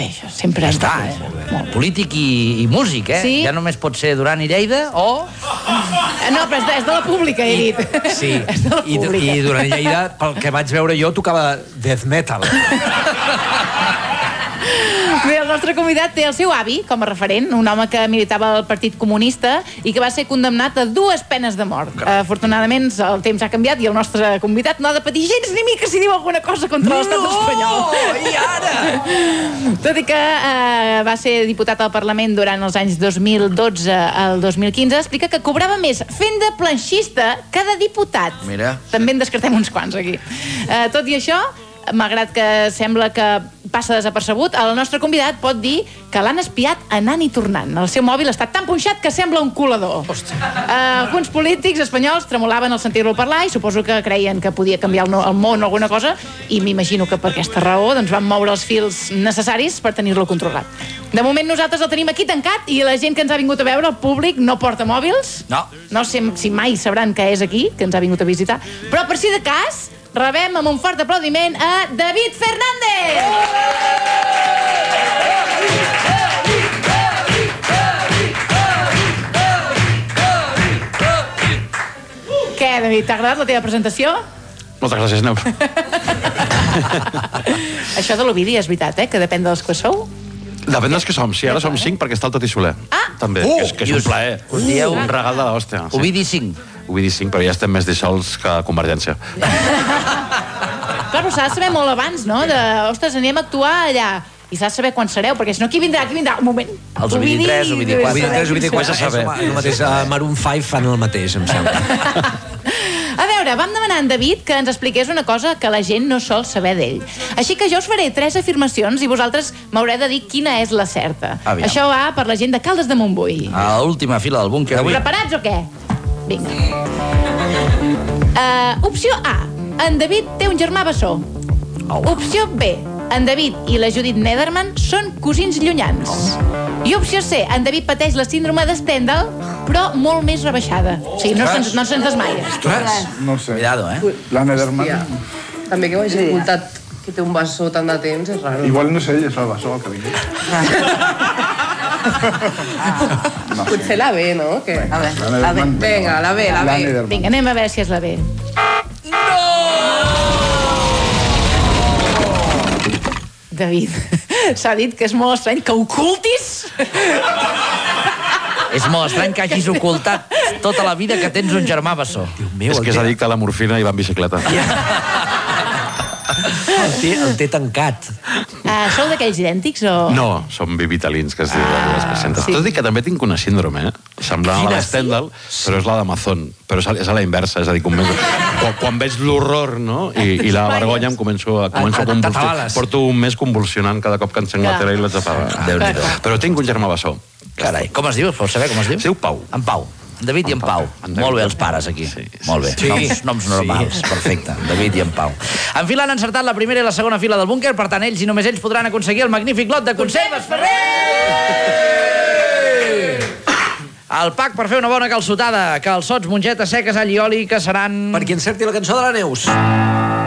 això sempre està, polític i músic, ja només pot ser Duran i Lleida o... No, però és de la pública, he dit. Sí, i Duran i Lleida, pel que vaig veure jo, tocava death metal. Bé, el nostre convidat té el seu avi com a referent, un home que militava al Partit Comunista i que va ser condemnat a 2 penes de mort. Afortunadament, el temps ha canviat i el nostre convidat no ha de patir gens ni mica si diu alguna cosa contra l'estat espanyol. No! I ara? Tot i que va ser diputat al Parlament durant els anys 2012 al 2015, explica que cobrava més fent de planxista que de diputat. Mira. També en descartem uns quants aquí. Tot i això, malgrat que sembla que passa desapercebut, el nostre convidat pot dir que l'han espiat anant i tornant. El seu mòbil està tan punxat que sembla un colador. Alguns polítics espanyols tremolaven al sentir-lo parlar i suposo que creien que podia canviar el món o alguna cosa i m'imagino que per aquesta raó van moure els fils necessaris per tenir-lo controlat. De moment nosaltres el tenim aquí tancat i la gent que ens ha vingut a veure, el públic, no porta mòbils. No sé si mai sabran que és aquí, que ens ha vingut a visitar, però per si de cas rebem amb un fort aplaudiment a David Fernández! Què, David, t'ha agradat la teva presentació? Moltes gràcies, Neus. Això de l'Ovidi és veritat, que depèn dels que sou? Depèn dels que som. Sí, ara som 5 perquè està el Toti Soler. També, que és un plaer. Un regal de l'hòstia. Ovidi 5. Ovidi 5, però ja estem més dissolts que Convergència. Clar, però s'ha de saber molt abans, no? Ostres, anem a actuar allà. I s'ha de saber quan sereu, perquè si no, qui vindrà? Un moment. Els Ovidi 3, Ovidi 4. Ovidi 3, Ovidi 4, el mateix Maroon 5 fan el mateix, em sembla. A veure, vam demanar a en David que ens expliqués una cosa que la gent no sol saber d'ell. Així que jo us faré 3 afirmacions i vosaltres m'haureu de dir quina és la certa. Això va per la gent de Caldes de Montbui. A l'última fila del búnquer. Preparats o què? Vinga. Opció A. En David té un germà bessó. Opció B. En David i la Judit Nederman són cosins llunyans. I opció C. En David pateix la síndrome de Stendhal, però molt més rebaixada. O sigui, no se'ns desmaia. No sé. Cuidado, La Nederman... També que ho hagi ocultat que té un bessó tant de temps, és raro. Igual no sé ell, és el bessó el que vingui. Potser la B, no? La B. Vinga, la B. Vinga, anem a veure si és la B. David, s'ha dit que és molt estrany que ocultis. És molt estrany que hagis ocultat tota la vida que tens un germà bessó. És que és addicte a la morfina i va en bicicleta. El té tancat. Sou d'aquells idèntics o...? No, som bivitalins, que es diu les presentes. Tot i que també tinc una síndrome, semblant a la Stendhal, però és la d'Amazon. Però és a la inversa, és a dir, quan veig l'horror i la vergonya em començo a convulsionar. Porto un mes convulsionant cada cop que encenc la tele i l'haig d'apagar. Però tinc un germà bessó. Carai, com es diu? Vols saber com es diu? Es diu Pau. En Pau. David i en Pau. Molt bé els pares aquí. Molt bé. Noms normals. Perfecte. David i en Pau. En fila han encertat la primera i la segona fila del búnquer, per tant ells i només ells podran aconseguir el magnífic lot de conserves Ferrer! El pack per fer una bona calçotada, calçots, mongetes seques, all i oli, que seran... Per qui encerti la cançó de la Neus.